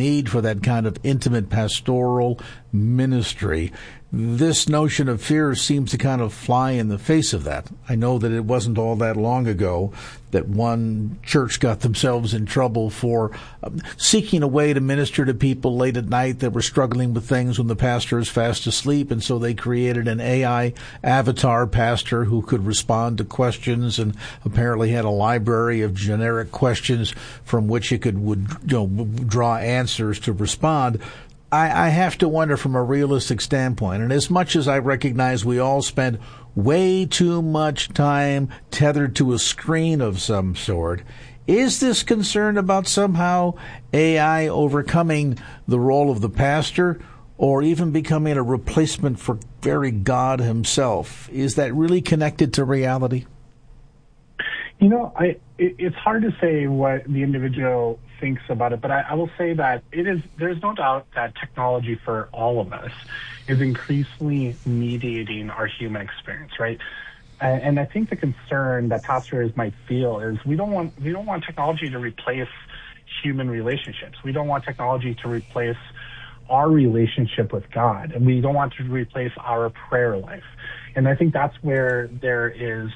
need for that kind of intimate pastoral ministry. This notion of fear seems to kind of fly in the face of that. I know that it wasn't all that long ago that one church got themselves in trouble for seeking a way to minister to people late at night that were struggling with things when the pastor is fast asleep, and so they created an AI avatar pastor who could respond to questions, and apparently had a library of generic questions from which it would draw answers to respond. I have to wonder from a realistic standpoint, and as much as I recognize we all spend way too much time tethered to a screen of some sort, is this concern about somehow AI overcoming the role of the pastor or even becoming a replacement for very God himself? Is that really connected to reality? You know, it's hard to say what the individual thinks about it, but I will say that there's no doubt that technology for all of us is increasingly mediating our human experience, right? And I think the concern that pastors might feel is we don't want technology to replace human relationships. We don't want technology to replace our relationship with God, and we don't want to replace our prayer life. And I think that's where there is,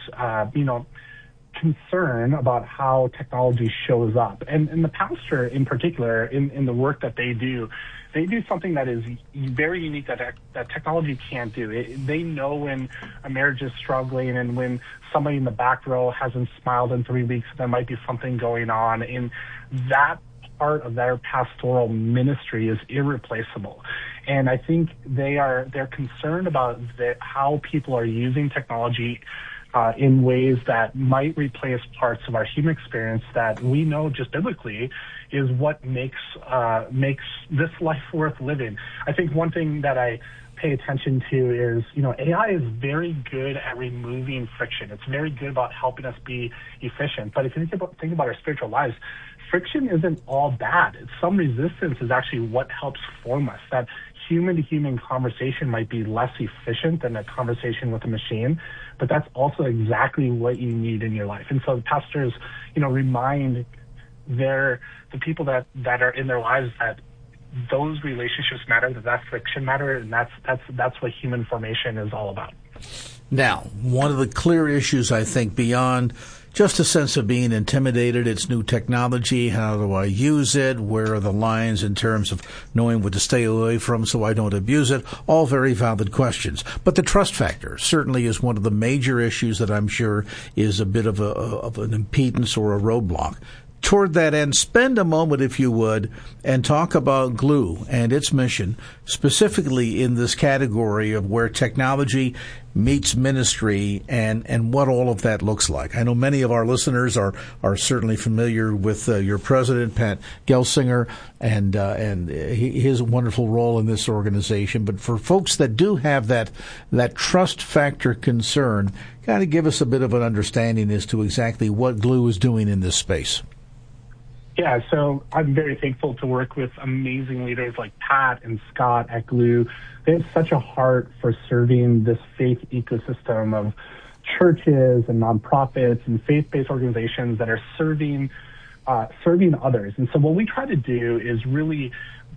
concern about how technology shows up. And the pastor in particular, in the work that they do something that is very unique that technology can't do. They know when a marriage is struggling and when somebody in the back row hasn't smiled in 3 weeks, there might be something going on. And that part of their pastoral ministry is irreplaceable. And I think they're concerned about how people are using technology in ways that might replace parts of our human experience that we know just biblically is what makes this life worth living. I think one thing that I pay attention to is, AI is very good at removing friction. It's very good about helping us be efficient. But if you think about our spiritual lives, friction isn't all bad. Some resistance is actually what helps form us. That human-to-human conversation might be less efficient than a conversation with a machine, but that's also exactly what you need in your life. And so the pastors, remind the people that are in their lives that those relationships matter, that friction matter, and that's what human formation is all about. Now, one of the clear issues, I think, beyond just a sense of being intimidated, it's new technology, how do I use it, where are the lines in terms of knowing what to stay away from so I don't abuse it, all very valid questions. But the trust factor certainly is one of the major issues that I'm sure is a bit of an impedance or a roadblock. Toward that end, spend a moment, if you would, and talk about Gloo and its mission, specifically in this category of where technology meets ministry and what all of that looks like. I know many of our listeners are certainly familiar with your president, Pat Gelsinger, and his wonderful role in this organization. But for folks that do have that trust factor concern, kind of give us a bit of an understanding as to exactly what Gloo is doing in this space. Yeah, so I'm very thankful to work with amazing leaders like Pat and Scott at Gloo. They have such a heart for serving this faith ecosystem of churches and nonprofits and faith-based organizations that are serving others. And so what we try to do is really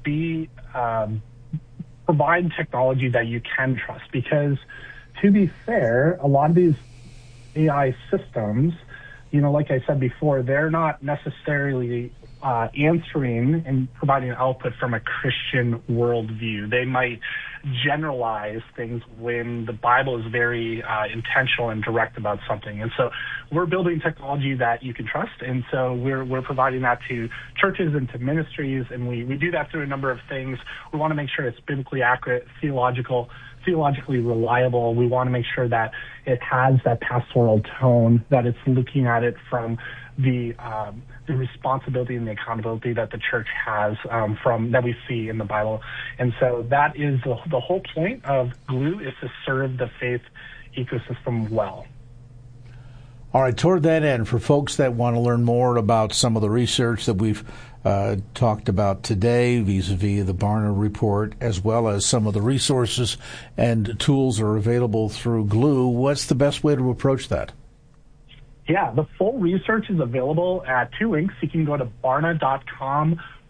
provide technology that you can trust, because to be fair, a lot of these AI systems, like I said before, they're not necessarily answering and providing output from a Christian worldview. They might generalize things when the Bible is very intentional and direct about something. And so we're building technology that you can trust. And so we're providing that to churches and to ministries. And we do that through a number of things. We want to make sure it's biblically accurate, theologically reliable. We want to make sure that it has that pastoral tone, that it's looking at it from the responsibility and the accountability that the church has that we see in the Bible. And so that is the whole point of Gloo, is to serve the faith ecosystem well. All right, toward that end, for folks that want to learn more about some of the research that we've talked about today vis-a-vis the Barna report, as well as some of the resources and tools are available through Gloo, what's the best way to approach that? Yeah, the full research is available at two links. You can go to barna.com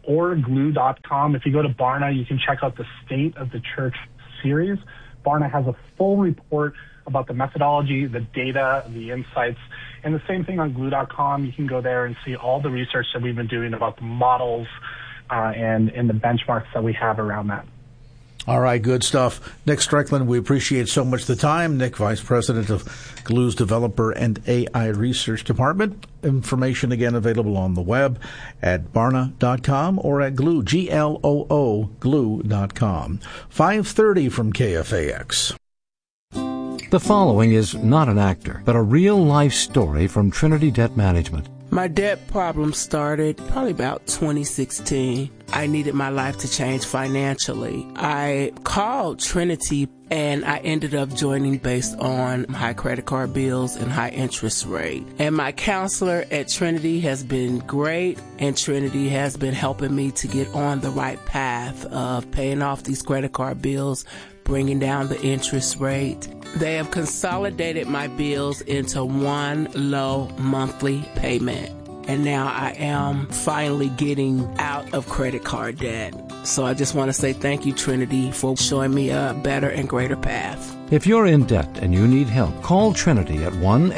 or glue.com. If you go to Barna, you can check out the State of the Church series. Barna has a full report about the methodology, the data, the insights. And the same thing on glue.com. You can go there and see all the research that we've been doing about the models and the benchmarks that we have around that. All right, good stuff. Nick Strickland, we appreciate so much the time. Nick, Vice President of Glue's Developer and AI Research Department. Information, again, available on the web at barna.com or at Glue, Gloo, glue.com. 5:30 from KFAX. The following is not an actor, but a real-life story from Trinity Debt Management. My debt problem started probably about 2016. I needed my life to change financially. I called Trinity and I ended up joining based on high credit card bills and high interest rate. And my counselor at Trinity has been great, and Trinity has been helping me to get on the right path of paying off these credit card bills, bringing down the interest rate. They have consolidated my bills into one low monthly payment. And now I am finally getting out of credit card debt. So I just want to say thank you, Trinity, for showing me a better and greater path. If you're in debt and you need help, call Trinity at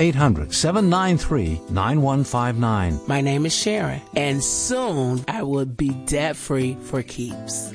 1-800-793-9159. My name is Sharon, and soon I will be debt-free for keeps.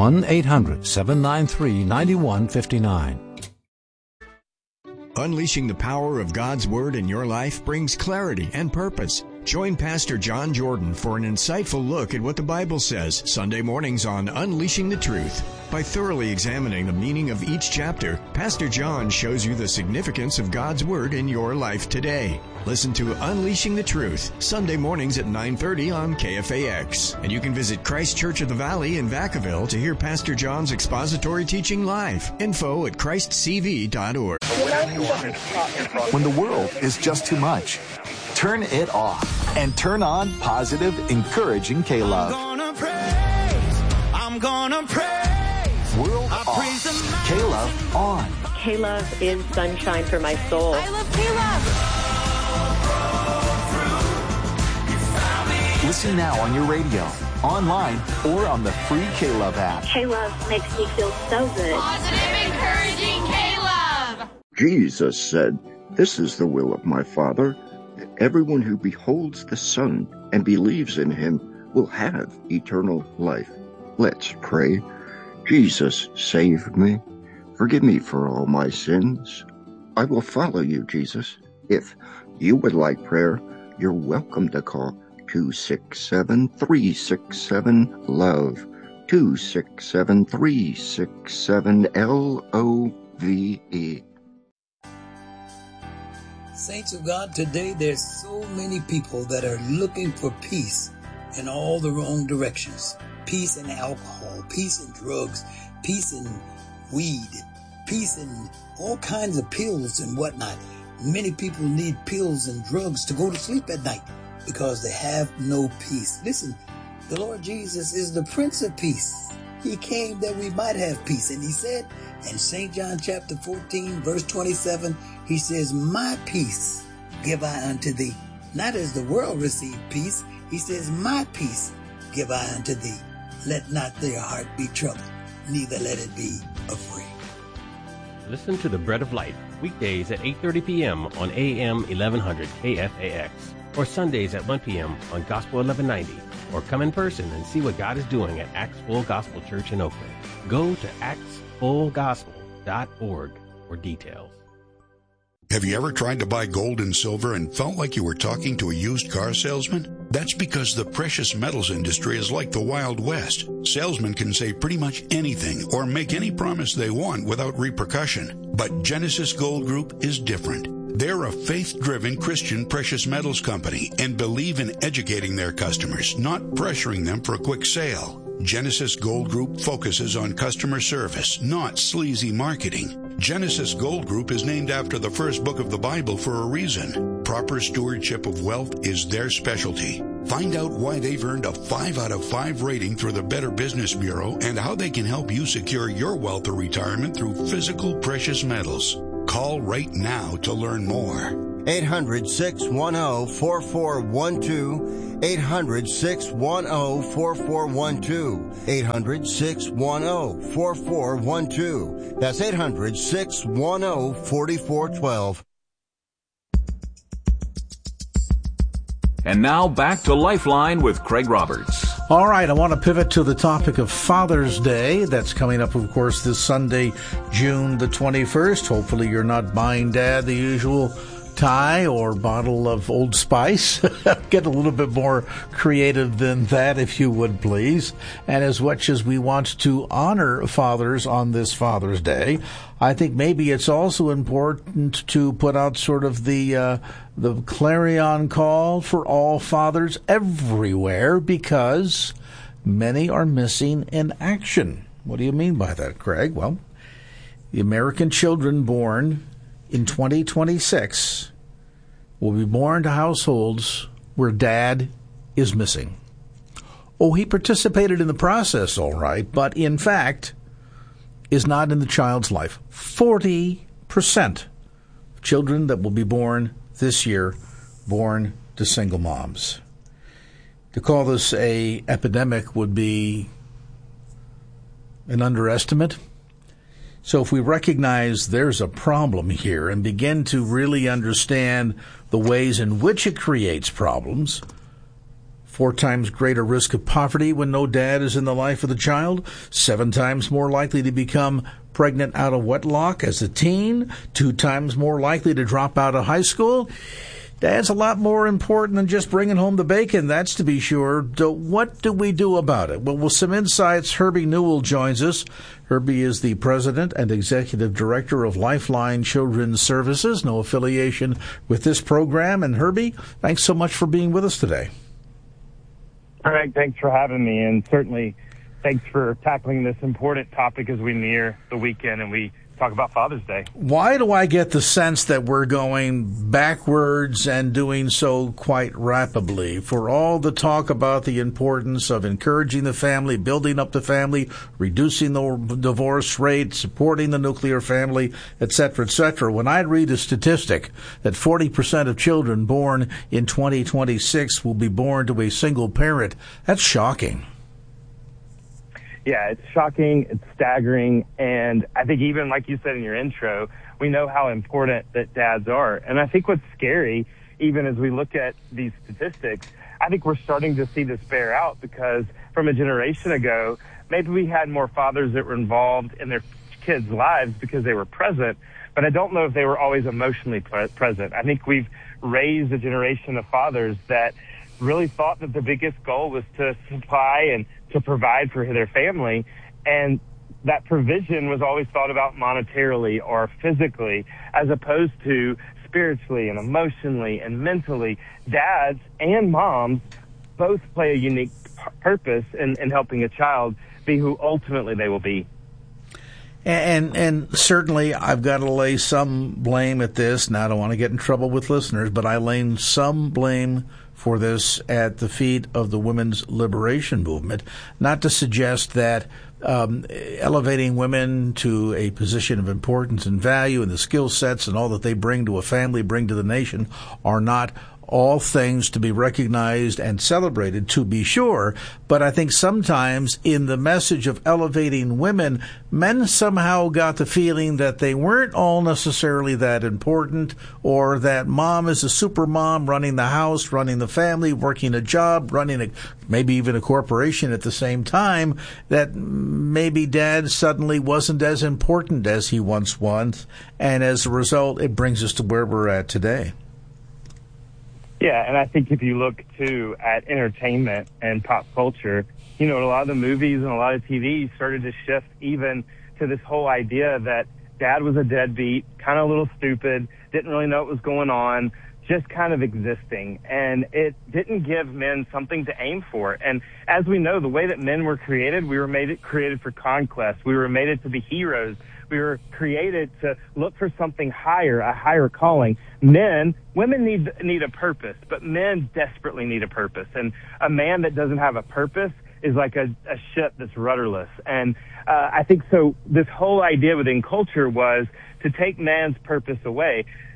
1-800-793-9159. Unleashing the power of God's Word in your life brings clarity and purpose. Join Pastor John Jordan for an insightful look at what the Bible says Sunday mornings on Unleashing the Truth. By thoroughly examining the meaning of each chapter, Pastor John shows you the significance of God's Word in your life today. Listen to Unleashing the Truth, Sunday mornings at 9:30 on KFAX. And you can visit Christ Church of the Valley in Vacaville to hear Pastor John's expository teaching live. Info at christcv.org. When the world is just too much, turn it off and turn on positive, encouraging K-Love. I'm gonna praise. World off. K-Love on. K-Love is sunshine for my soul. I love K-Love. Listen now on your radio, online, or on the free K-Love app. K-Love makes me feel so good. Positive, encouraging K-Love. Jesus said, "This is the will of my Father, that everyone who beholds the Son and believes in him will have eternal life." Let's pray. Jesus, save me. Forgive me for all my sins. I will follow you, Jesus. If you would like prayer, you're welcome to call 267-367-LOVE, 267-367-LOVE. Saints of God, today there's so many people that are looking for peace in all the wrong directions. Peace in alcohol, peace in drugs, peace in weed, peace in all kinds of pills and whatnot. Many people need pills and drugs to go to sleep at night because they have no peace. Listen, the Lord Jesus is the Prince of Peace. He came that we might have peace. And he said in St. John chapter 14, verse 27, he says, "My peace give I unto thee. Not as the world receive peace." He says, "My peace give I unto thee. Let not their heart be troubled, neither let it be afraid." Listen to The Bread of Life, weekdays at 8:30 p.m. on AM 1100 KFAX, or Sundays at 1 p.m. on Gospel 1190, or come in person and see what God is doing at Acts Full Gospel Church in Oakland. Go to actsfullgospel.org for details. Have you ever tried to buy gold and silver and felt like you were talking to a used car salesman? That's because the precious metals industry is like the Wild West. Salesmen can say pretty much anything or make any promise they want without repercussion. But Genesis Gold Group is different. They're a faith-driven Christian precious metals company and believe in educating their customers, not pressuring them for a quick sale. Genesis Gold Group focuses on customer service, not sleazy marketing. Genesis Gold Group is named after the first book of the Bible for a reason. Proper stewardship of wealth is their specialty. Find out why they've earned a 5 out of 5 rating through the Better Business Bureau and how they can help you secure your wealth or retirement through physical precious metals. Call right now to learn more. 800-610-4412. 800-610-4412. 800-610-4412. That's 800-610-4412. And now back to Lifeline with Craig Roberts. All right, I want to pivot to the topic of Father's Day. That's coming up, of course, this Sunday, June the 21st. Hopefully you're not buying Dad the usual tie or bottle of Old Spice. Get a little bit more creative than that, if you would, please. And as much as we want to honor fathers on this Father's Day, I think maybe it's also important to put out sort of the clarion call for all fathers everywhere, because many are missing in action. What do you mean by that, Craig? Well, the American children born in 2026 will be born to households where Dad is missing. Oh, he participated in the process, all right, but in fact is not in the child's life. 40% of children that will be born this year born to single moms. To call this a epidemic would be an underestimate. So if we recognize there's a problem here and begin to really understand the ways in which it creates problems, 4 times greater risk of poverty when no dad is in the life of the child, 7 times more likely to become pregnant out of wedlock as a teen, 2 times more likely to drop out of high school. Dad's a lot more important than just bringing home the bacon, that's to be sure. What do we do about it? Well, with some insights, Herbie Newell joins us. Herbie is the president and executive director of Lifeline Children's Services, no affiliation with this program. And Herbie, thanks so much for being with us today. Greg, thanks for having me, and certainly thanks for tackling this important topic as we near the weekend and we talk about Father's Day. Why do I get the sense that we're going backwards and doing so quite rapidly? For all the talk about the importance of encouraging the family, building up the family, reducing the divorce rate, supporting the nuclear family, etc., etc., when I read a statistic that 40% of children born in 2026 will be born to a single parent, that's shocking. Yeah, it's shocking, it's staggering, and I think even like you said in your intro, we know how important that dads are. And I think what's scary, even as we look at these statistics, I think we're starting to see this bear out, because from a generation ago, maybe we had more fathers that were involved in their kids' lives because they were present, but I don't know if they were always emotionally present. I think we've raised a generation of fathers that really thought that the biggest goal was to supply and to provide for their family, and that provision was always thought about monetarily or physically, as opposed to spiritually and emotionally and mentally. Dads and moms both play a unique purpose in helping a child be who ultimately they will be. And certainly I've got to lay some blame at this. Now, I don't want to get in trouble with listeners, but I lay some blame for this at the feet of the women's liberation movement. Not to suggest that elevating women to a position of importance and value and the skill sets and all that they bring to a family, bring to the nation, are not all things to be recognized and celebrated, to be sure. But I think sometimes in the message of elevating women, men somehow got the feeling that they weren't all necessarily that important, or that mom is a super mom running the house, running the family, working a job, running maybe even a corporation at the same time, that maybe dad suddenly wasn't as important as he once was. And as a result, it brings us to where we're at today. Yeah, and I think if you look, too, at entertainment and pop culture, you know, a lot of the movies and a lot of TV started to shift even to this whole idea that dad was a deadbeat, kind of a little stupid, didn't really know what was going on, just kind of existing. And it didn't give men something to aim for. And as we know, the way that men were created, we were created for conquest. We were made to be heroes. We were created to look for something higher, a higher calling. Women need a purpose, but men desperately need a purpose. And a man that doesn't have a purpose is like a ship that's rudderless. And I think so this whole idea within culture was to take man's purpose away.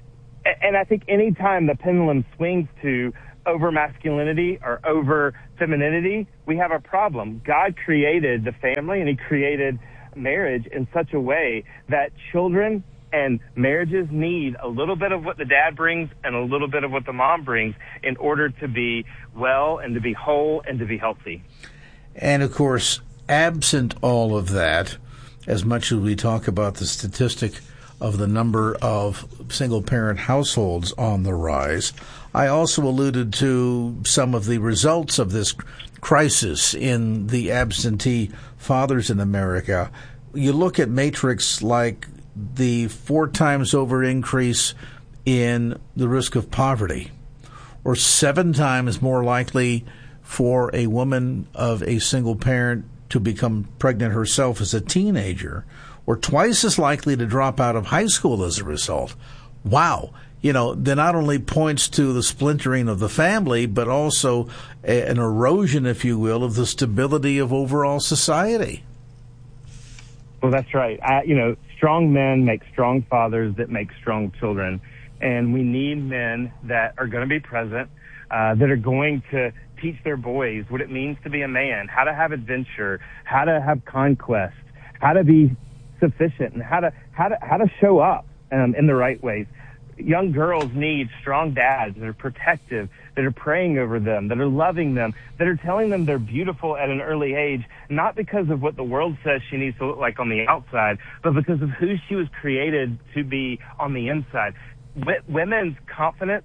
And I think anytime the pendulum swings to over masculinity or over femininity, we have a problem. God created the family and he created marriage in such a way that children and marriages need a little bit of what the dad brings and a little bit of what the mom brings in order to be well and to be whole and to be healthy. And, of course, absent all of that, as much as we talk about the statistic of the number of single-parent households on the rise, I also alluded to some of the results of this crisis in the absentee fathers in America. You look at metrics like the 4 times over increase in the risk of poverty, or 7 times more likely for a woman of a single parent to become pregnant herself as a teenager, or twice as likely to drop out of high school as a result. Wow. That not only points to the splintering of the family, but also an erosion, if you will, of the stability of overall society. Well, that's right. Strong men make strong fathers that make strong children. And we need men that are going to be present, that are going to teach their boys what it means to be a man, how to have adventure, how to have conquest, how to be sufficient, and how to show up in the right ways. Young girls need strong dads that are protective, that are praying over them, that are loving them, that are telling them they're beautiful at an early age, not because of what the world says she needs to look like on the outside, but because of who she was created to be on the inside. Women's confidence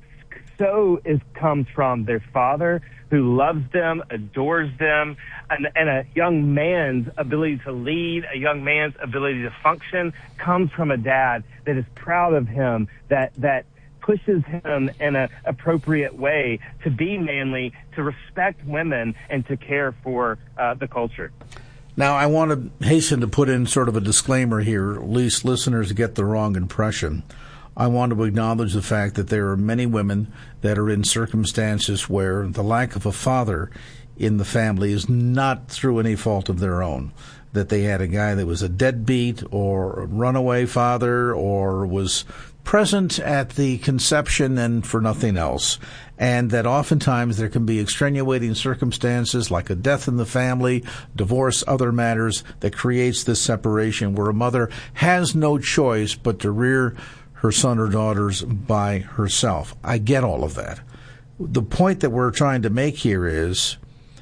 comes from their father, who loves them, adores them, and a young man's ability to lead, a young man's ability to function comes from a dad that is proud of him, that pushes him in an appropriate way to be manly, to respect women, and to care for the culture. Now, I want to hasten to put in sort of a disclaimer here, at least listeners get the wrong impression. I want to acknowledge the fact that there are many women that are in circumstances where the lack of a father in the family is not through any fault of their own, that they had a guy that was a deadbeat or a runaway father or was present at the conception and for nothing else, and that oftentimes there can be extenuating circumstances like a death in the family, divorce, other matters that creates this separation where a mother has no choice but to rear her son or daughters by herself. I get all of that. The point that we're trying to make here is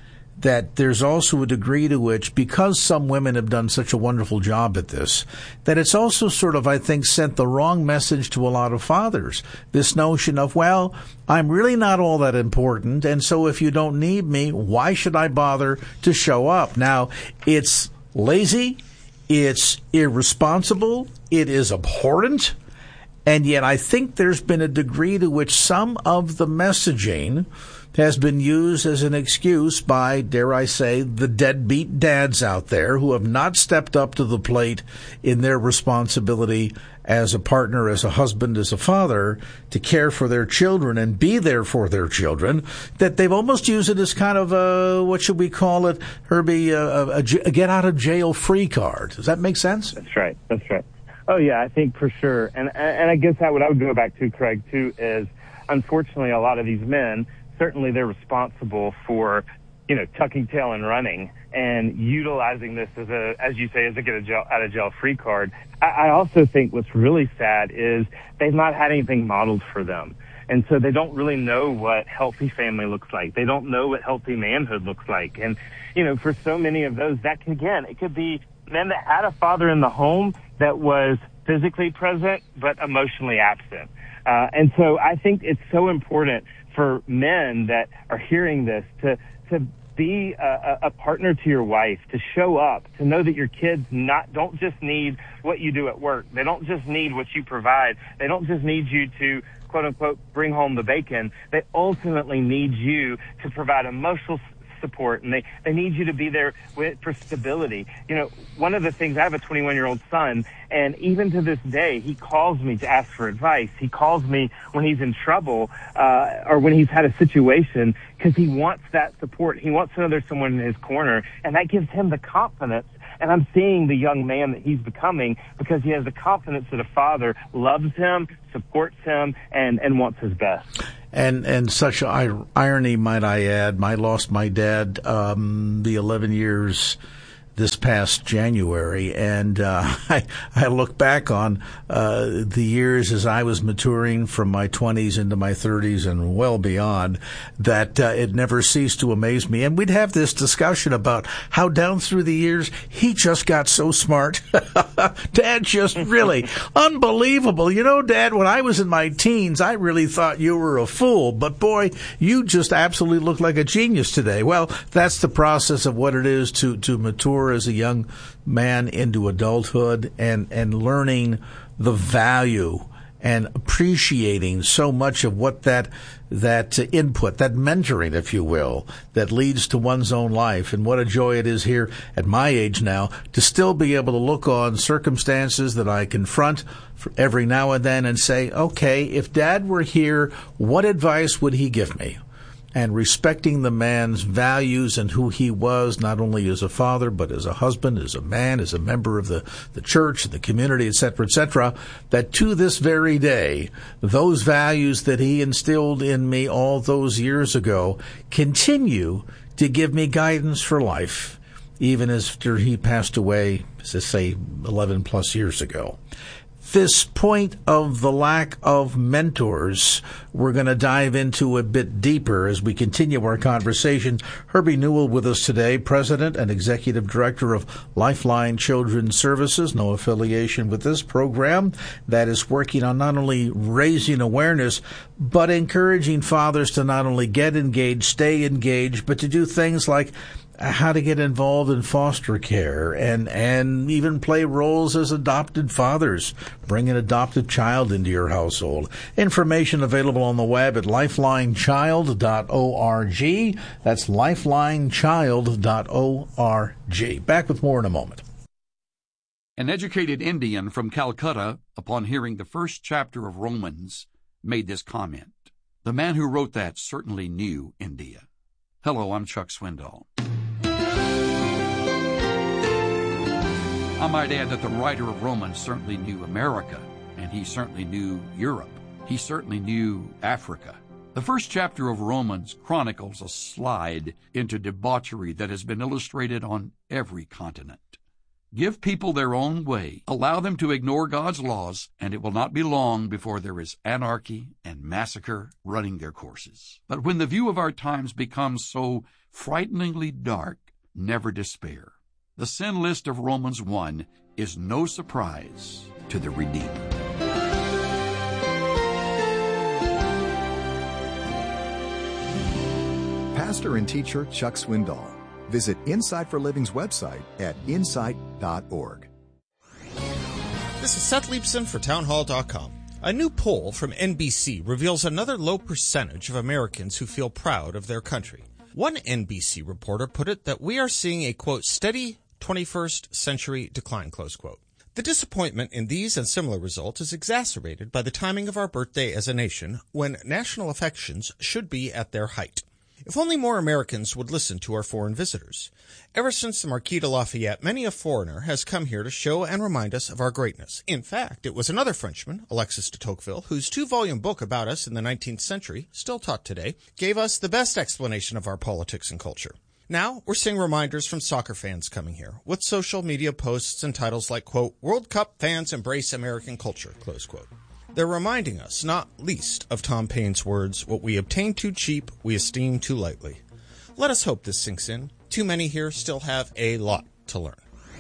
that there's also a degree to which, because some women have done such a wonderful job at this, that it's also sort of, I think, sent the wrong message to a lot of fathers. This notion of, well, I'm really not all that important, and so if you don't need me, why should I bother to show up? Now, it's lazy, it's irresponsible, it is abhorrent, and yet I think there's been a degree to which some of the messaging has been used as an excuse by, dare I say, the deadbeat dads out there who have not stepped up to the plate in their responsibility as a partner, as a husband, as a father, to care for their children and be there for their children, that they've almost used it as kind of a, what should we call it, Herbie, a get-out-of-jail-free card. Does that make sense? That's right. That's right. Oh, yeah, I think for sure. And I guess what I would go back to, Craig, too, is unfortunately a lot of these men, certainly they're responsible for, tucking tail and running and utilizing this as you say, as a get-out-of-jail-free card. I also think what's really sad is they've not had anything modeled for them. And so they don't really know what healthy family looks like. They don't know what healthy manhood looks like. And, for so many of those, it could be men that had a father in the home that was physically present but emotionally absent. And so I think it's so important for men that are hearing this to be a partner to your wife, to show up, to know that your kids don't just need what you do at work. They don't just need what you provide. They don't just need you to, quote unquote, bring home the bacon. They ultimately need you to provide emotional support, and they need you to be there for stability. You know, one of the things, I have a 21-year-old son, and even to this day, he calls me to ask for advice. He calls me when he's in trouble or when he's had a situation, because he wants that support. He wants to know there's someone in his corner, and that gives him the confidence. And I'm seeing the young man that he's becoming because he has the confidence that a father loves him, supports him, and wants his best. And such irony, might I add. I lost my dad the 11 years this past January, and I look back on the years as I was maturing from my 20s into my 30s and well beyond, that it never ceased to amaze me. And we'd have this discussion about how down through the years he just got so smart. Dad, just really unbelievable. You know, Dad, when I was in my teens, I really thought you were a fool, but boy, you just absolutely look like a genius today. Well, that's the process of what it is to mature as a young man into adulthood, and learning the value and appreciating so much of what that input, that mentoring, if you will, that leads to one's own life. And what a joy it is here at my age now to still be able to look on circumstances that I confront every now and then and say, okay, if Dad were here, what advice would he give me? And respecting the man's values and who he was, not only as a father, but as a husband, as a man, as a member of the church, the community, etc., that to this very day, those values that he instilled in me all those years ago continue to give me guidance for life, even after he passed away, as I say, 11 plus years ago. This point of the lack of mentors, we're going to dive into a bit deeper as we continue our conversation. Herbie Newell with us today, President and Executive Director of Lifeline Children's Services, no affiliation with this program, that is working on not only raising awareness, but encouraging fathers to not only get engaged, stay engaged, but to do things like how to get involved in foster care and even play roles as adopted fathers. Bring an adopted child into your household. Information available on the web at lifelinechild.org. That's lifelinechild.org. Back with more in a moment. An educated Indian from Calcutta, upon hearing the first chapter of Romans, made this comment. The man who wrote that certainly knew India. Hello, I'm Chuck Swindoll. I might add that the writer of Romans certainly knew America, and he certainly knew Europe. He certainly knew Africa. The first chapter of Romans chronicles a slide into debauchery that has been illustrated on every continent. Give people their own way, allow them to ignore God's laws, and it will not be long before there is anarchy and massacre running their courses. But when the view of our times becomes so frighteningly dark, never despair. The sin list of Romans 1 is no surprise to the Redeemer. Pastor and teacher Chuck Swindoll. Visit Insight for Living's website at insight.org. This is Seth Leibson for townhall.com. A new poll from NBC reveals another low percentage of Americans who feel proud of their country. One NBC reporter put it that we are seeing a, quote, steady 21st century decline, close quote. The disappointment in these and similar results is exacerbated by the timing of our birthday as a nation, when national affections should be at their height. If only more Americans would listen to our foreign visitors. Ever since the Marquis de Lafayette, many a foreigner has come here to show and remind us of our greatness. In fact, it was another Frenchman, Alexis de Tocqueville, whose 2-volume book about us in the 19th century, still taught today, gave us the best explanation of our politics and culture. Now, we're seeing reminders from soccer fans coming here, with social media posts and titles like, quote, World Cup fans embrace American culture, close quote. They're reminding us, not least, of Tom Paine's words, what we obtain too cheap, we esteem too lightly. Let us hope this sinks in. Too many here still have a lot to learn.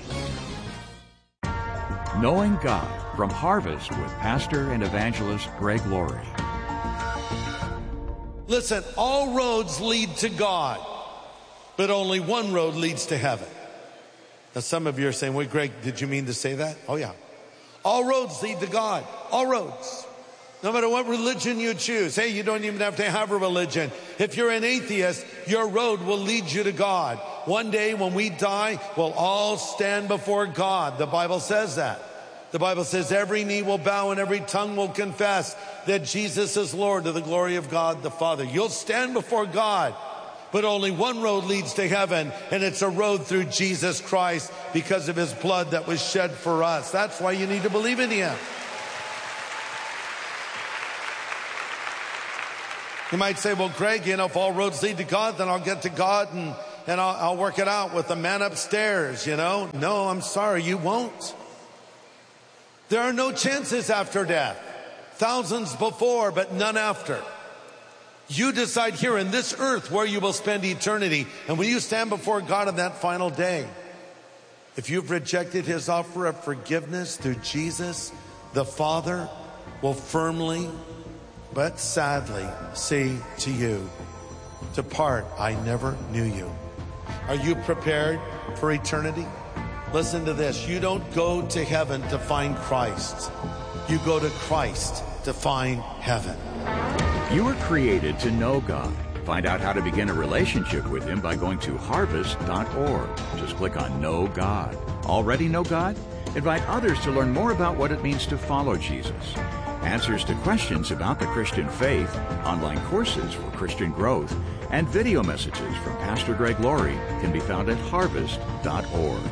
Knowing God from Harvest with Pastor and Evangelist Greg Laurie. Listen, all roads lead to God, but only one road leads to heaven. Now, some of you are saying, wait, Greg, did you mean to say that? Oh, yeah. All roads lead to God. All roads. No matter what religion you choose. Hey, you don't even have to have a religion. If you're an atheist, your road will lead you to God. One day when we die, we'll all stand before God. The Bible says that. The Bible says every knee will bow and every tongue will confess that Jesus is Lord, to the glory of God the Father. You'll stand before God, but only one road leads to heaven, and it's a road through Jesus Christ because of his blood that was shed for us. That's why you need to believe in him. You might say, well, Craig, if all roads lead to God, then I'll get to God and I'll work it out with the man upstairs, No, I'm sorry, you won't. There are no chances after death. Thousands before, but none after. You decide here in this earth where you will spend eternity. And when you stand before God on that final day, if you've rejected his offer of forgiveness through Jesus, the Father will firmly but sadly say to you, depart, I never knew you. Are you prepared for eternity? Listen to this. You don't go to heaven to find Christ. You go to Christ to find heaven. You were created to know God. Find out how to begin a relationship with him by going to harvest.org. Just click on Know God. Already know God? Invite others to learn more about what it means to follow Jesus. Answers to questions about the Christian faith, online courses for Christian growth, and video messages from Pastor Greg Laurie can be found at harvest.org.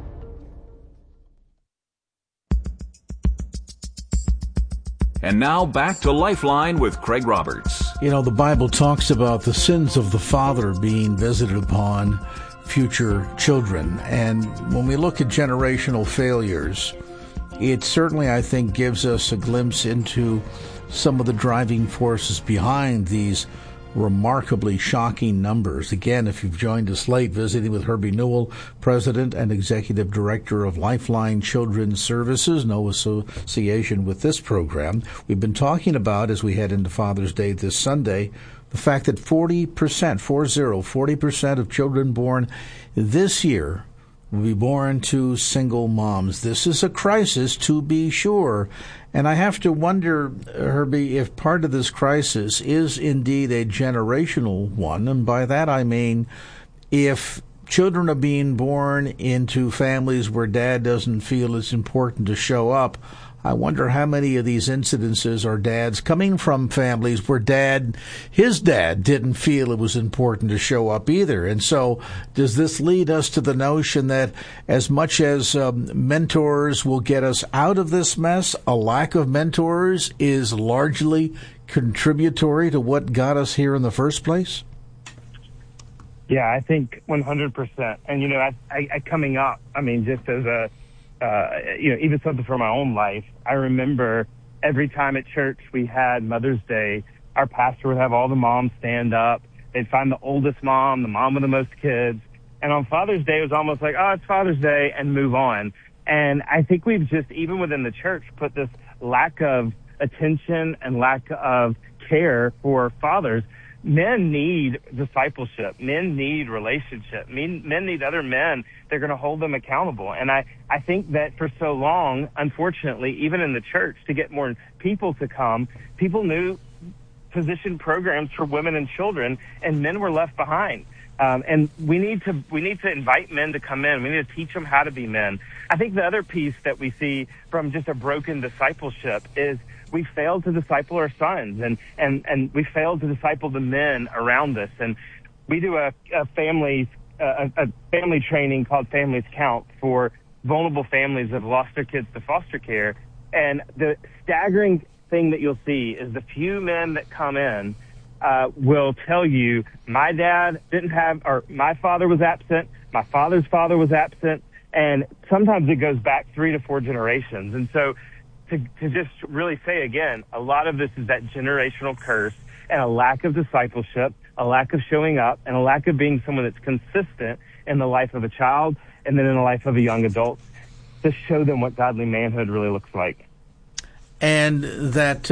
And now back to Lifeline with Craig Roberts. The Bible talks about the sins of the father being visited upon future children. And when we look at generational failures, it certainly, I think, gives us a glimpse into some of the driving forces behind these remarkably shocking numbers. Again, if you've joined us late, visiting with Herbie Newell, President and Executive Director of Lifeline Children's Services, no association with this program. We've been talking about, as we head into Father's Day this Sunday, the fact that 40% of children born this year will be born to single moms. This is a crisis, to be sure. And I have to wonder, Herbie, if part of this crisis is indeed a generational one. And by that I mean, if children are being born into families where dad doesn't feel it's important to show up, I wonder how many of these incidences are dads coming from families where his dad didn't feel it was important to show up either. And so does this lead us to the notion that as much as mentors will get us out of this mess, a lack of mentors is largely contributory to what got us here in the first place? Yeah, I think 100%. And, I coming up, just as a, even something for my own life, I remember every time at church we had Mother's Day, our pastor would have all the moms stand up. They'd find the oldest mom, the mom with the most kids. And on Father's Day, it was almost like, oh, it's Father's Day, and move on. And I think we've just, even within the church, put this lack of attention and lack of care for fathers. Men need discipleship. Men need relationship. Men need other men. They're going to hold them accountable. And I think that for so long, unfortunately, even in the church, to get more people to come, people knew position programs for women and children, and men were left behind. And we need to invite men to come in. We need to teach them how to be men. I think the other piece that we see from just a broken discipleship is we failed to disciple our sons, and we failed to disciple the men around us. And we do a family training called Families Count for vulnerable families that have lost their kids to foster care. And the staggering thing that you'll see is the few men that come in will tell you, my dad didn't have, or my father was absent, my father's father was absent, and sometimes it goes back 3 to 4 generations. And so to just really say again, a lot of this is that generational curse and a lack of discipleship, a lack of showing up, and a lack of being someone that's consistent in the life of a child and then in the life of a young adult to show them what godly manhood really looks like. And that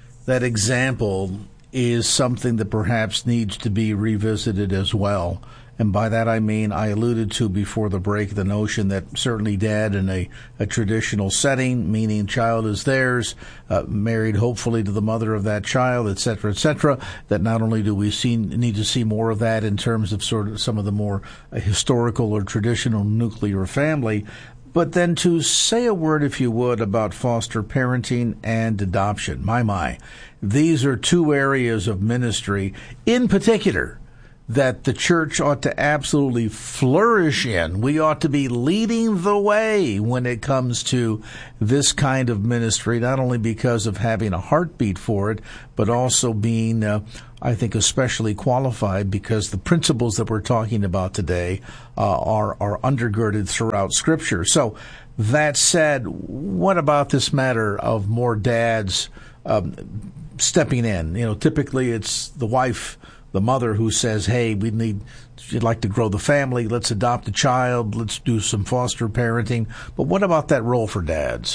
example is something that perhaps needs to be revisited as well. And by that I mean, I alluded to before the break, the notion that certainly dad in a traditional setting, meaning child is theirs, married hopefully to the mother of that child, et cetera, that not only do we need to see more of that in terms of sort of some of the more historical or traditional nuclear family, but then to say a word, if you would, about foster parenting and adoption. My. These are two areas of ministry in particular that the church ought to absolutely flourish in. We ought to be leading the way when it comes to this kind of ministry, not only because of having a heartbeat for it, but also being, I think, especially qualified because the principles that we're talking about today are undergirded throughout Scripture. So that said, what about this matter of more dads stepping in? Typically it's the wife, the mother, who says, hey, you'd like to grow the family, let's adopt a child, let's do some foster parenting. But what about that role for dads?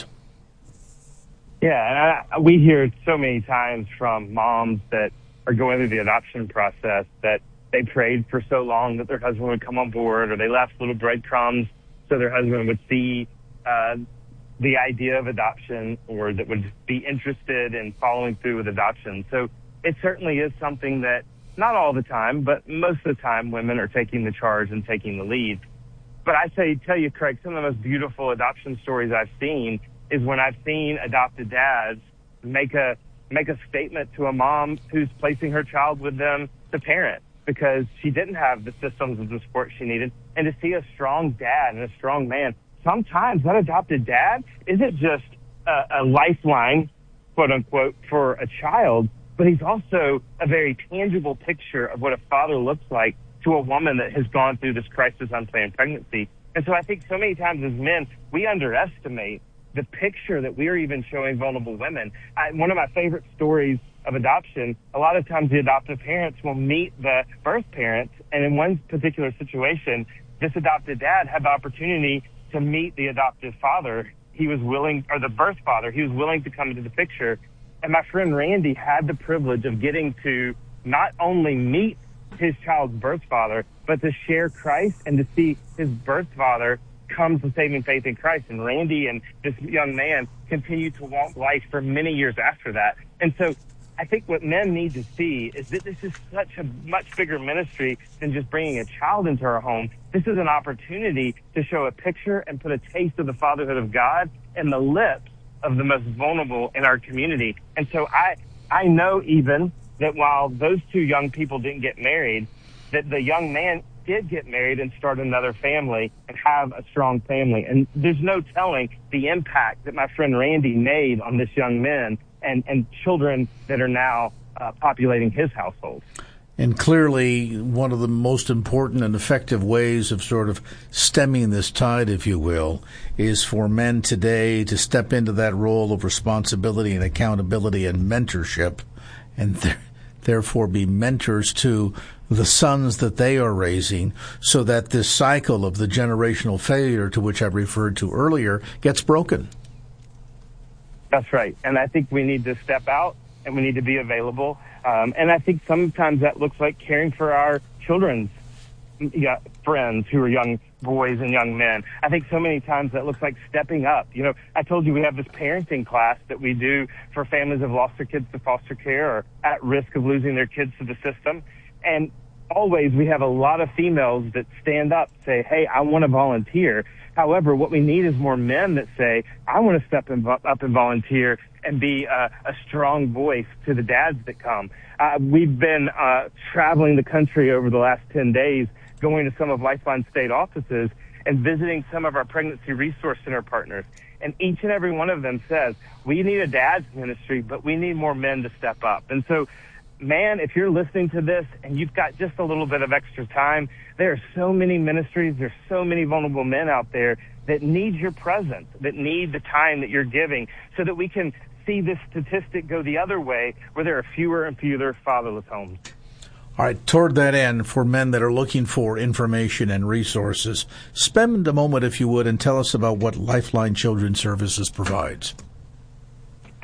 Yeah, and we hear so many times from moms that are going through the adoption process that they prayed for so long that their husband would come on board, or they left little breadcrumbs so their husband would see the idea of adoption, or that would be interested in following through with adoption. So it certainly is something that not all the time, but most of the time, women are taking the charge and taking the lead. But tell you, Craig, some of the most beautiful adoption stories I've seen is when I've seen adopted dads make a statement to a mom who's placing her child with them to parent because she didn't have the systems of the support she needed. And to see a strong dad and a strong man, sometimes that adopted dad isn't just a lifeline, quote unquote, for a child, but he's also a very tangible picture of what a father looks like to a woman that has gone through this crisis unplanned pregnancy. And so I think so many times as men, we underestimate the picture that we are even showing vulnerable women. One of my favorite stories of adoption, a lot of times the adoptive parents will meet the birth parents, and in one particular situation, this adopted dad had the opportunity to meet the adoptive father. He was willing, or the birth father, he was willing to come into the picture. And my friend Randy had the privilege of getting to not only meet his child's birth father, but to share Christ and to see his birth father come to saving faith in Christ. And Randy and this young man continued to walk life for many years after that. And so I think what men need to see is that this is such a much bigger ministry than just bringing a child into our home. This is an opportunity to show a picture and put a taste of the fatherhood of God in the lips of the most vulnerable in our community. And so I know even that while those two young people didn't get married, that the young man did get married and start another family and have a strong family. And there's no telling the impact that my friend Randy made on this young man and children that are now populating his household. And clearly, one of the most important and effective ways of sort of stemming this tide, if you will, is for men today to step into that role of responsibility and accountability and mentorship, and therefore be mentors to the sons that they are raising, so that this cycle of the generational failure to which I referred to earlier gets broken. That's right. And I think we need to step out and we need to be available. And I think sometimes that looks like caring for our children's friends who are young boys and young men. I think so many times that looks like stepping up. I told you we have this parenting class that we do for families who have lost their kids to foster care or at risk of losing their kids to the system. And always we have a lot of females that stand up, say, hey, I want to volunteer. However, what we need is more men that say, I want to step up and volunteer and be a strong voice to the dads that come. We've been traveling the country over the last 10 days, going to some of Lifeline state offices and visiting some of our pregnancy resource center partners. And each and every one of them says, we need a dad's ministry, but we need more men to step up. And so, man, if you're listening to this and you've got just a little bit of extra time, there are so many ministries, there's so many vulnerable men out there that need your presence, that need the time that you're giving, so that we can see this statistic go the other way, where there are fewer and fewer fatherless homes. All right, toward that end, for men that are looking for information and resources, spend a moment, if you would, and tell us about what Lifeline Children's Services provides.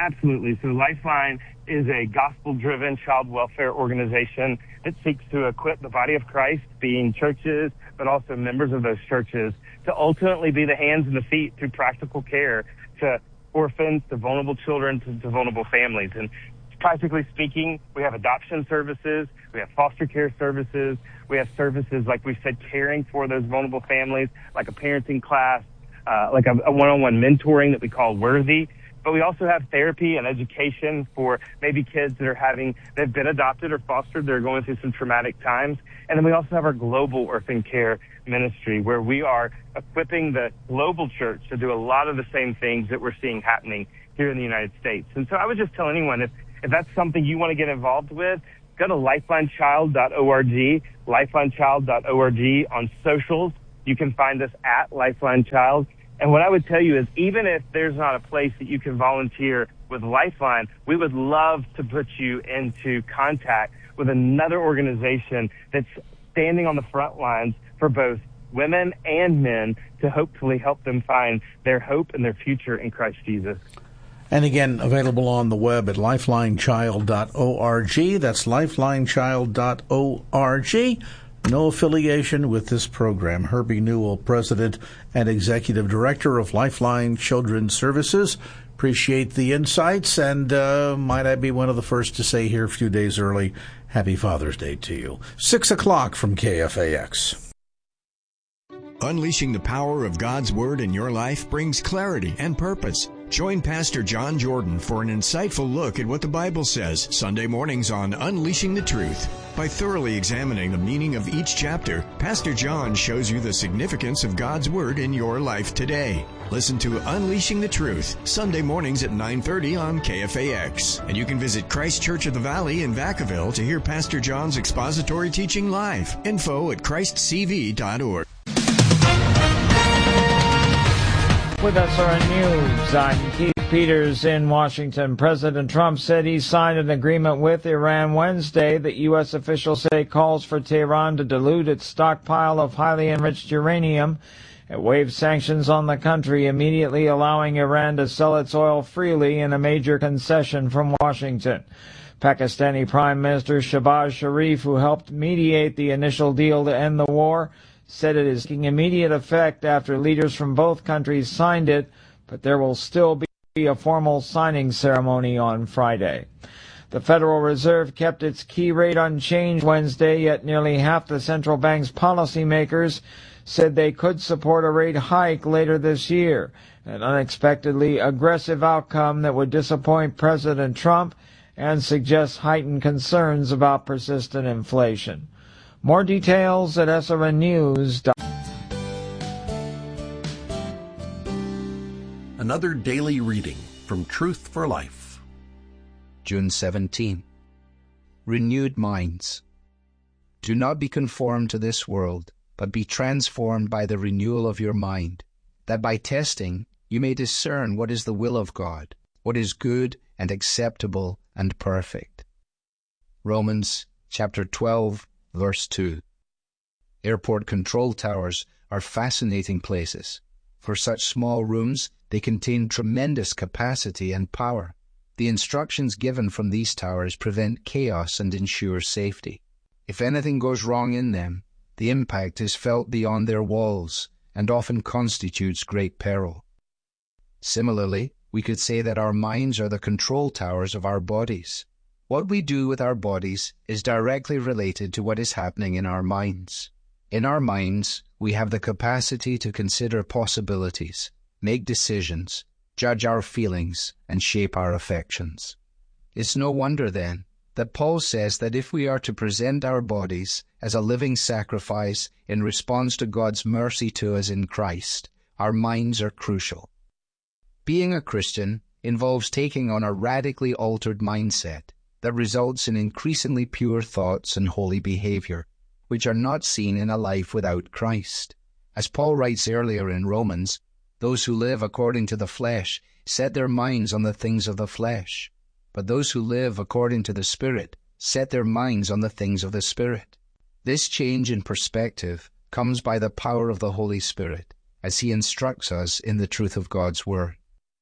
Absolutely. So Lifeline is a gospel-driven child welfare organization that seeks to equip the body of Christ, being churches, but also members of those churches, to ultimately be the hands and the feet through practical care to orphans, to vulnerable children, to vulnerable families. And practically speaking, we have adoption services, we have foster care services, we have services, like we said, caring for those vulnerable families, like a parenting class, like a one-on-one mentoring that we call Worthy. But we also have therapy and education for maybe kids that they've been adopted or fostered, they're going through some traumatic times. And then we also have our global orphan care ministry, where we are equipping the global church to do a lot of the same things that we're seeing happening here in the United States. And so I would just tell anyone, if that's something you want to get involved with, go to lifelinechild.org, lifelinechild.org on socials. You can find us at Lifeline Child. And what I would tell you is, even if there's not a place that you can volunteer with Lifeline, we would love to put you into contact with another organization that's standing on the front lines for both women and men to hopefully help them find their hope and their future in Christ Jesus. And again, available on the web at lifelinechild.org. That's lifelinechild.org. No affiliation with this program. Herbie Newell, President and Executive Director of Lifeline Children's Services. Appreciate the insights, and might I be one of the first to say here a few days early, Happy Father's Day to you. 6 o'clock from KFAX. Unleashing the power of God's Word in your life brings clarity and purpose. Join Pastor John Jordan for an insightful look at what the Bible says Sunday mornings on Unleashing the Truth. By thoroughly examining the meaning of each chapter, Pastor John shows you the significance of God's Word in your life today. Listen to Unleashing the Truth, Sunday mornings at 9:30 on KFAX. And you can visit Christ Church of the Valley in Vacaville to hear Pastor John's expository teaching live. Info at christcv.org. With SRN News, I'm Keith Peters in Washington. President Trump said he signed an agreement with Iran Wednesday that U.S. officials say calls for Tehran to dilute its stockpile of highly enriched uranium. It waived sanctions on the country, immediately allowing Iran to sell its oil freely in a major concession from Washington. Pakistani Prime Minister Shehbaz Sharif, who helped mediate the initial deal to end the war, said it is taking immediate effect after leaders from both countries signed it, but there will still be a formal signing ceremony on Friday. The Federal Reserve kept its key rate unchanged Wednesday, yet nearly half the central bank's policymakers said they could support a rate hike later this year, an unexpectedly aggressive outcome that would disappoint President Trump and suggest heightened concerns about persistent inflation. More details at srnnews.com. Another daily reading from Truth for Life. June 17. Renewed minds. Do not be conformed to this world, but be transformed by the renewal of your mind, that by testing you may discern what is the will of God, what is good and acceptable and perfect. Romans chapter 12, verse 2. Airport control towers are fascinating places. For such small rooms, they contain tremendous capacity and power. The instructions given from these towers prevent chaos and ensure safety. If anything goes wrong in them, the impact is felt beyond their walls and often constitutes great peril. Similarly, we could say that our minds are the control towers of our bodies. What we do with our bodies is directly related to what is happening in our minds. In our minds, we have the capacity to consider possibilities, make decisions, judge our feelings, and shape our affections. It's no wonder, then, that Paul says that if we are to present our bodies as a living sacrifice in response to God's mercy to us in Christ, our minds are crucial. Being a Christian involves taking on a radically altered mindset that results in increasingly pure thoughts and holy behavior, which are not seen in a life without Christ. As Paul writes earlier in Romans, those who live according to the flesh set their minds on the things of the flesh, but those who live according to the Spirit set their minds on the things of the Spirit. This change in perspective comes by the power of the Holy Spirit, as He instructs us in the truth of God's Word.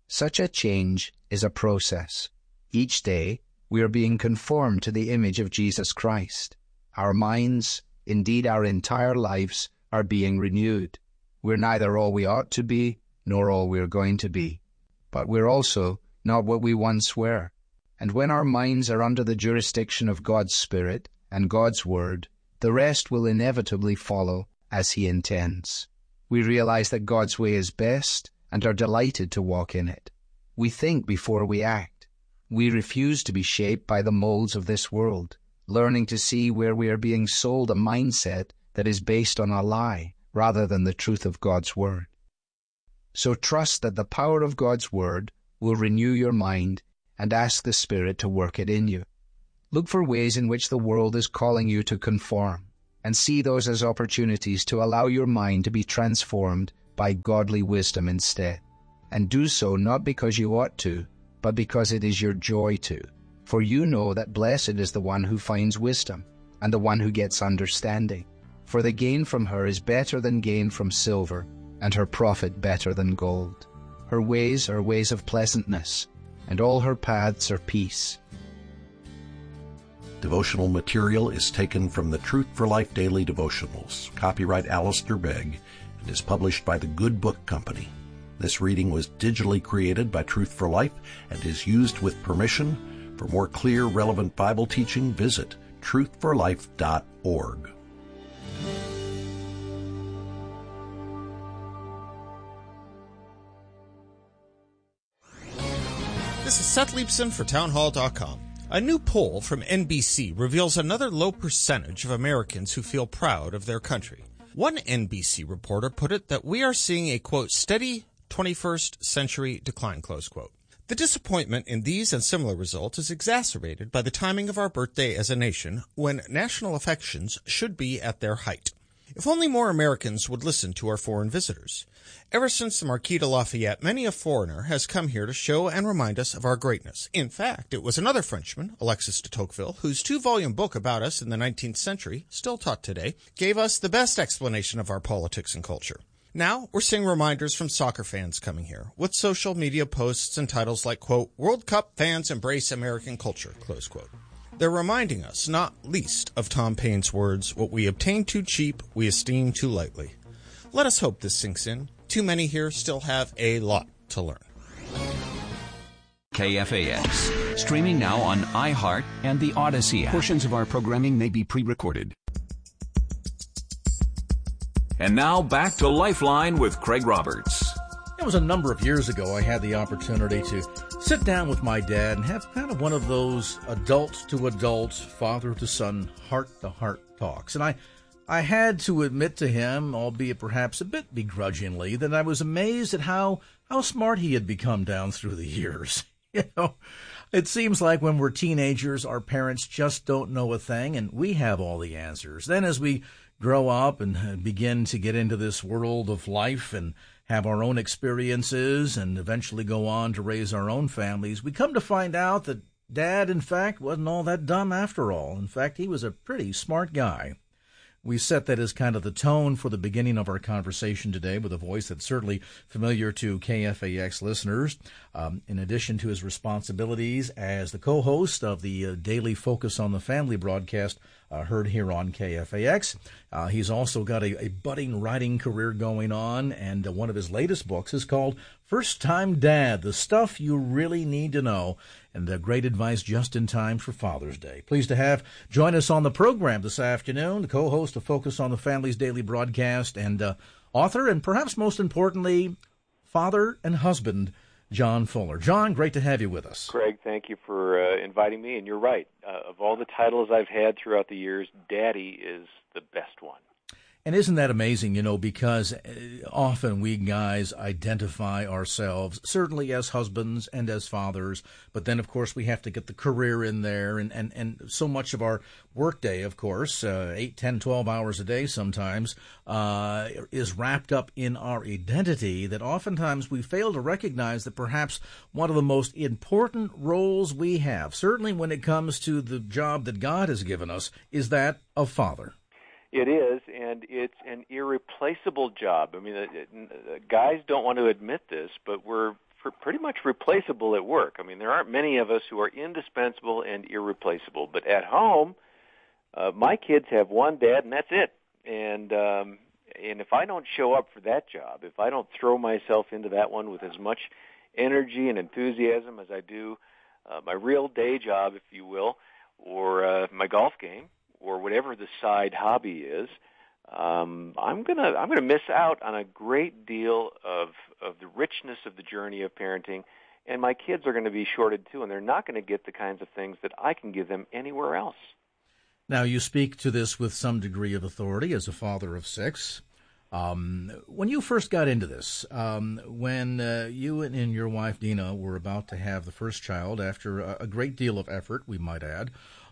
Such a change is a process. Each day, we are being conformed to the image of Jesus Christ. Our minds, indeed our entire lives, are being renewed. We're neither all we ought to be, nor all we're going to be. But we're also not what we once were. And when our minds are under the jurisdiction of God's Spirit and God's Word, the rest will inevitably follow as He intends. We realize that God's way is best and are delighted to walk in it. We think before we act. We refuse to be shaped by the molds of this world, learning to see where we are being sold a mindset that is based on a lie rather than the truth of God's Word. So trust that the power of God's Word will renew your mind and ask the Spirit to work it in you. Look for ways in which the world is calling you to conform, and see those as opportunities to allow your mind to be transformed by godly wisdom instead. And do so not because you ought to, but because it is your joy to. For you know that blessed is the one who finds wisdom, and the one who gets understanding. For the gain from her is better than gain from silver, and her profit better than gold. Her ways are ways of pleasantness, and all her paths are peace. Devotional material is taken from the Truth for Life Daily Devotionals, copyright Alistair Begg, and is published by the Good Book Company. This reading was digitally created by Truth for Life and is used with permission. For more clear, relevant Bible teaching, visit truthforlife.org. This is Seth Leibson for townhall.com. A new poll from NBC reveals another low percentage of Americans who feel proud of their country. One NBC reporter put it that we are seeing a, quote, steady 21st century decline, close quote. The disappointment in these and similar results is exacerbated by the timing of our birthday as a nation, when national affections should be at their height. If only more Americans would listen to our foreign visitors. Ever since the Marquis de Lafayette, many a foreigner has come here to show and remind us of our greatness. In fact, it was another Frenchman, Alexis de Tocqueville, whose 2-volume book about us in the 19th century, still taught today, gave us the best explanation of our politics and culture. Now, we're seeing reminders from soccer fans coming here, with social media posts and titles like, quote, World Cup fans embrace American culture, close quote. They're reminding us, not least, of Tom Paine's words, what we obtain too cheap, we esteem too lightly. Let us hope this sinks in. Too many here still have a lot to learn. KFAX, streaming now on iHeart and the Odyssey app. Portions of our programming may be pre-recorded. And now back to Lifeline with Craig Roberts. It was a number of years ago I had the opportunity to sit down with my dad and have kind of one of those adult-to-adult, father-to-son, heart-to-heart talks. And I had to admit to him, albeit perhaps a bit begrudgingly, that I was amazed at how smart he had become down through the years. You know, it seems like when we're teenagers, our parents just don't know a thing, and we have all the answers. Then as we grow up and begin to get into this world of life and have our own experiences and eventually go on to raise our own families, we come to find out that Dad, in fact, wasn't all that dumb after all. In fact, he was a pretty smart guy. We set that as kind of the tone for the beginning of our conversation today with a voice that's certainly familiar to KFAX listeners. In addition to his responsibilities as the co-host of the daily Focus on the Family broadcast heard here on KFAX, he's also got a budding writing career going on, and one of his latest books is called First Time Dad, The Stuff You Really Need to Know, and great advice just in time for Father's Day. Pleased to have join us on the program this afternoon, the co-host of Focus on the Family's daily broadcast and author, and perhaps most importantly, father and husband, John Fuller. John, great to have you with us. Craig, thank you for inviting me, and you're right. Of all the titles I've had throughout the years, Daddy is the best one. And isn't that amazing, you know, because often we guys identify ourselves, certainly as husbands and as fathers, but then, of course, we have to get the career in there, and so much of our workday, of course, 8, 10, 12 hours a day sometimes, is wrapped up in our identity that oftentimes we fail to recognize that perhaps one of the most important roles we have, certainly when it comes to the job that God has given us, is that of father. It is, and it's an irreplaceable job. I mean, guys don't want to admit this, but we're pretty much replaceable at work. I mean, there aren't many of us who are indispensable and irreplaceable. But at home, my kids have one dad, and that's it. And if I don't show up for that job, if I don't throw myself into that one with as much energy and enthusiasm as I do my real day job, if you will, or my golf game, or whatever the side hobby is, I'm gonna miss out on a great deal of the richness of the journey of parenting, and my kids are going to be shorted too, and they're not going to get the kinds of things that I can give them anywhere else. Now, you speak to this with some degree of authority as a father of 6. When you first got into this, when you and your wife Dina were about to have the first child after a great deal of effort, we might add,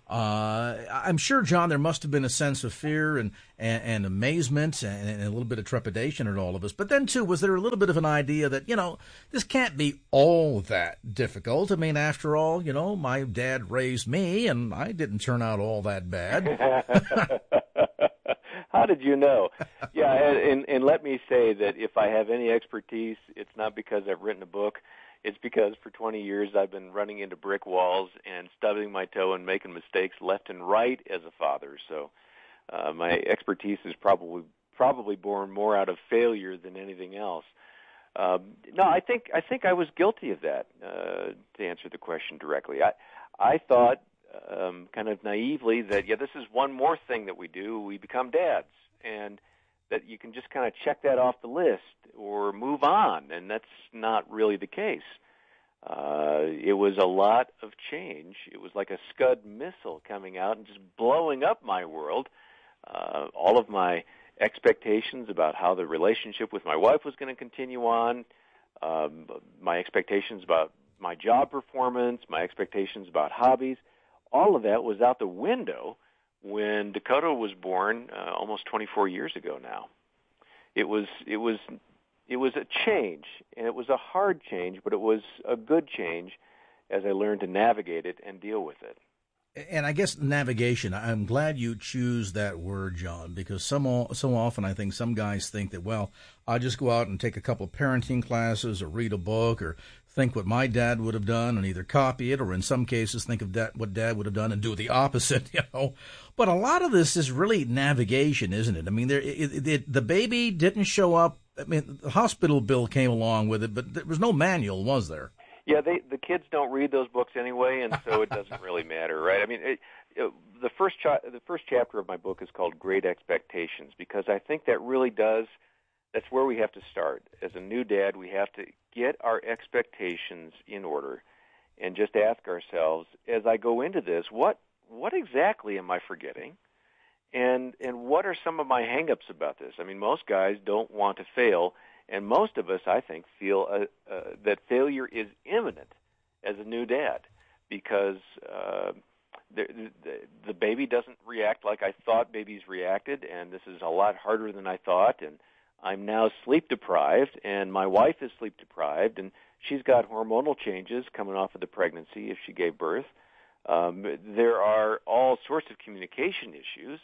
I'm sure, John, there must have been a sense of fear and amazement and a little bit of trepidation in all of us. But then, too, was there a little bit of an idea that, this can't be all that difficult? I mean, after all, my dad raised me, and I didn't turn out all that bad. How did you know? Yeah, and let me say that if I have any expertise, it's not because I've written a book. It's because for 20 years I've been running into brick walls and stubbing my toe and making mistakes left and right as a father. So my expertise is probably born more out of failure than anything else. No, I think I was guilty of that. To answer the question directly, I thought kind of naively that this is one more thing that we do. We become dads, and that you can just kind of check that off the list or move on, and that's not really the case. It was a lot of change. It was like a Scud missile coming out and just blowing up my world. All of my expectations about how the relationship with my wife was going to continue on, my expectations about my job performance, my expectations about hobbies, all of that was out the window when Dakota was born almost 24 years ago now. It was a change, and it was a hard change, but it was a good change as I learned to navigate it and deal with it. And I guess navigation, I'm glad you choose that word, John, because so often I think some guys think that, well, I'll just go out and take a couple of parenting classes or read a book or think what my dad would have done and either copy it or in some cases think of what dad would have done and do the opposite, But a lot of this is really navigation, isn't it? I mean, the baby didn't show up. I mean, the hospital bill came along with it, but there was no manual, was there? Yeah, the kids don't read those books anyway, and so it doesn't really matter, right? I mean, the first chapter of my book is called Great Expectations, because I think that really that's where we have to start. As a new dad, we have to get our expectations in order and just ask ourselves, as I go into this, what exactly am I forgetting? And what are some of my hang-ups about this? I mean, most guys don't want to fail, and most of us, I think, feel that failure is imminent as a new dad because the baby doesn't react like I thought babies reacted, and this is a lot harder than I thought, and I'm now sleep-deprived, and my wife is sleep-deprived, and she's got hormonal changes coming off of the pregnancy if she gave birth. There are all sorts of communication issues.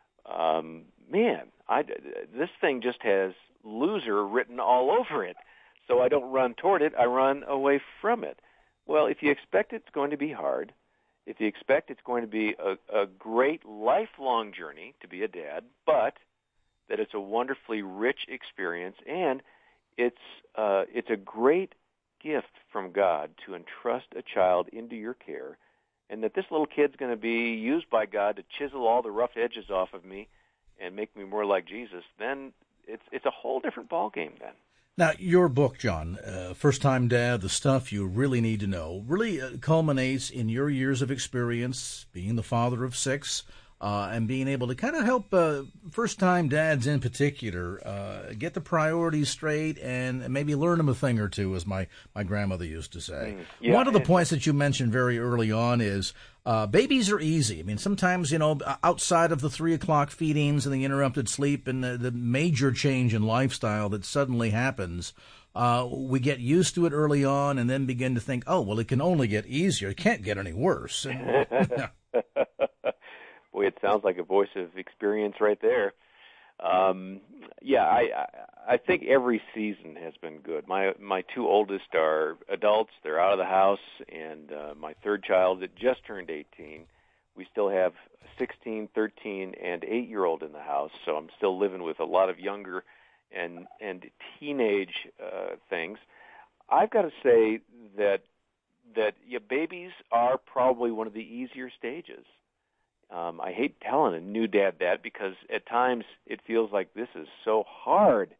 This thing just has loser written all over it. So I don't run toward it, I run away from it. Well, if you expect it's going to be hard, if you expect it's going to be a great lifelong journey to be a dad, but that it's a wonderfully rich experience, and it's a great gift from God to entrust a child into your care, and that this little kid's going to be used by God to chisel all the rough edges off of me and make me more like Jesus, then it's a whole different ballgame then. Now, your book, John, First Time Dad, The Stuff You Really Need to Know, really culminates in your years of experience, being the father of 6, and being able to kind of help first-time dads in particular get the priorities straight and maybe learn them a thing or two, as my grandmother used to say. Yeah, one of the points that you mentioned very early on is babies are easy. I mean, sometimes, outside of the 3 o'clock feedings and the interrupted sleep and the major change in lifestyle that suddenly happens, we get used to it early on and then begin to think, oh, well, it can only get easier. It can't get any worse. Boy, it sounds like a voice of experience right there. I think every season has been good. My two oldest are adults; they're out of the house, and my third child that just turned 18. We still have 16, 13, and 8-year-old in the house, so I'm still living with a lot of younger and teenage things. I've got to say that babies are probably one of the easier stages. I hate telling a new dad that because at times it feels like this is so hard.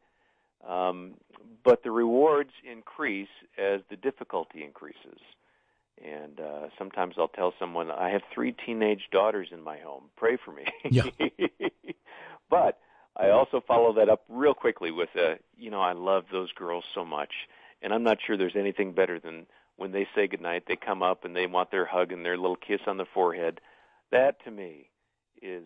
But the rewards increase as the difficulty increases. And sometimes I'll tell someone, I have 3 teenage daughters in my home. Pray for me. Yeah. But I also follow that up real quickly with, I love those girls so much. And I'm not sure there's anything better than when they say goodnight, they come up and they want their hug and their little kiss on the forehead. That to me is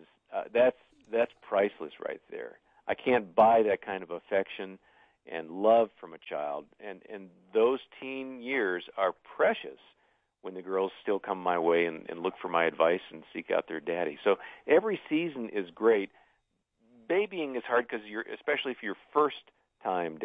that's priceless right there. I can't buy that kind of affection and love from a child, and those teen years are precious when the girls still come my way and look for my advice and seek out their daddy. So every season is great. Babying is hard because especially if you're first-time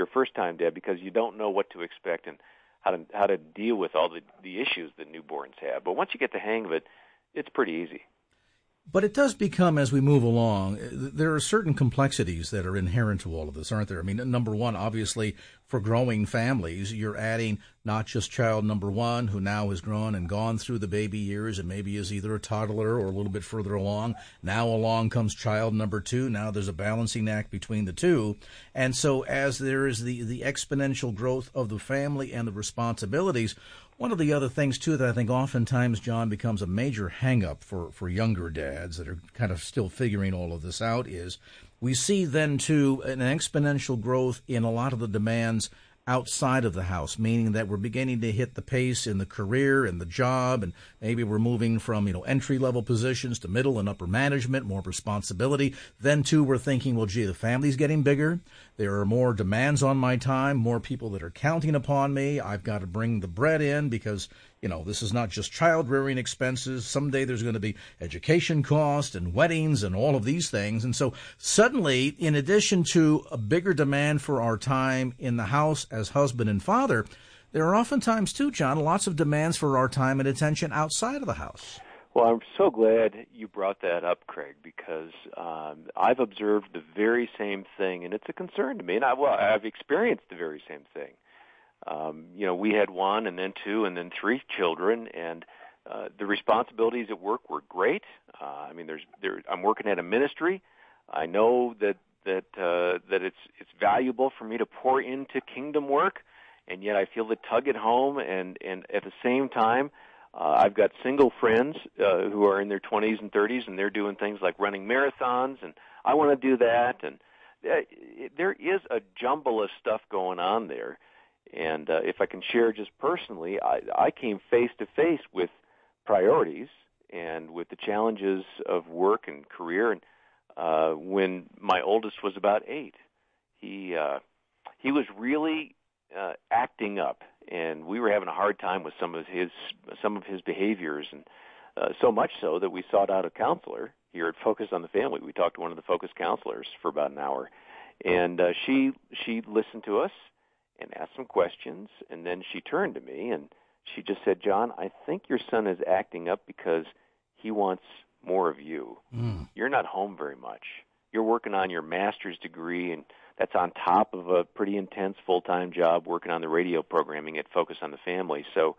dad, because you don't know what to expect and how to deal with all the issues that newborns have. But once you get the hang of it, it's pretty easy. But it does become, as we move along, there are certain complexities that are inherent to all of this, aren't there? I mean, number one, obviously, for growing families, you're adding not just child number one, who now has grown and gone through the baby years and maybe is either a toddler or a little bit further along. Now along comes child number 2. Now there's a balancing act between the two. And so as there is the exponential growth of the family and the responsibilities, one of the other things, too, that I think oftentimes, John, becomes a major hang-up for younger dads that are kind of still figuring all of this out is we see then, too, an exponential growth in a lot of the demands outside of the house, meaning that we're beginning to hit the pace in the career and the job, and maybe we're moving from, entry-level positions to middle and upper management, more responsibility. Then, too, we're thinking, well, gee, the family's getting bigger. There are more demands on my time, more people that are counting upon me. I've got to bring the bread in because, this is not just child-rearing expenses. Someday there's going to be education costs and weddings and all of these things. And so suddenly, in addition to a bigger demand for our time in the house as husband and father, there are oftentimes, too, John, lots of demands for our time and attention outside of the house. Well, I'm so glad you brought that up, Craig, because I've observed the very same thing, and it's a concern to me. And I've experienced the very same thing. We had 1 and then 2 and then 3 children, and the responsibilities at work were great. I'm working at a ministry. I know that it's valuable for me to pour into kingdom work, and yet I feel the tug at home. And at the same time, I've got single friends who are in their 20s and 30s, and they're doing things like running marathons, and I want to do that. And there is a jumble of stuff going on there. And if I can share just personally, I came face to face with priorities and with the challenges of work and career. And when my oldest was about 8, he was really acting up, and we were having a hard time with some of his behaviors, and so much so that we sought out a counselor here at Focus on the Family. We talked to one of the Focus counselors for about an hour, and she listened to us and asked some questions, and then she turned to me and she just said, "John, I think your son is acting up because he wants more of you. You're not home very much. You're working on your master's degree, and that's on top of a pretty intense full-time job working on the radio programming at Focus on the Family. So,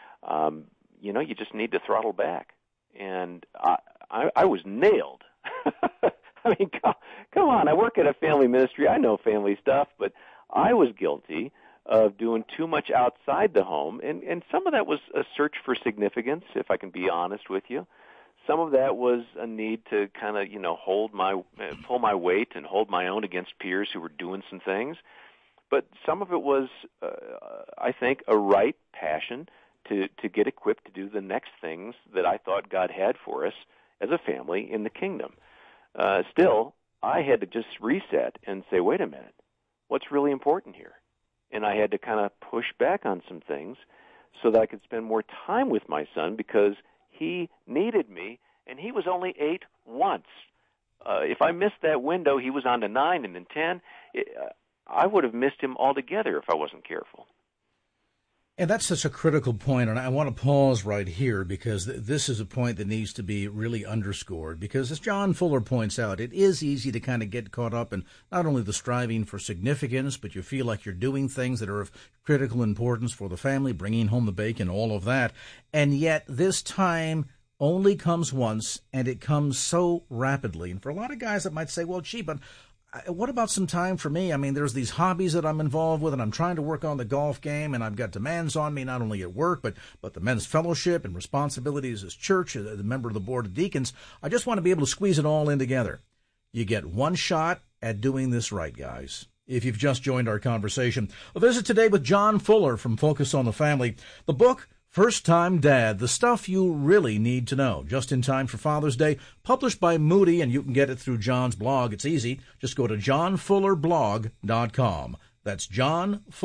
you just need to throttle back." And I was nailed. I mean, come on. I work at a family ministry. I know family stuff, but I was guilty of doing too much outside the home, and some of that was a search for significance, if I can be honest with you. Some of that was a need to kind of, pull my weight and hold my own against peers who were doing some things. But some of it was, I think, a right passion to get equipped to do the next things that I thought God had for us as a family in the kingdom. Still, I had to just reset and say, wait a minute, what's really important here? And I had to kind of push back on some things so that I could spend more time with my son because he needed me, and he was only 8 once. If I missed that window, he was on to 9 and then 10. I would have missed him altogether if I wasn't careful. And that's such a critical point, and I want to pause right here because this is a point that needs to be really underscored, because as John Fuller points out, it is easy to kind of get caught up in not only the striving for significance, but you feel like you're doing things that are of critical importance for the family, bringing home the bacon, all of that, and yet this time only comes once, and it comes so rapidly. And for a lot of guys that might say, well, gee, but what about some time for me? I mean, there's these hobbies that I'm involved with, and I'm trying to work on the golf game, and I've got demands on me, not only at work, but the men's fellowship and responsibilities as church, as a member of the board of deacons. I just want to be able to squeeze it all in together. You get one shot at doing this right, guys. If you've just joined our conversation, a visit today with John Fuller from Focus on the Family. The book, First Time Dad, the stuff you really need to know. Just in time for Father's Day, published by Moody, and you can get it through John's blog. It's easy. Just go to johnfullerblog.com. That's John Fuller.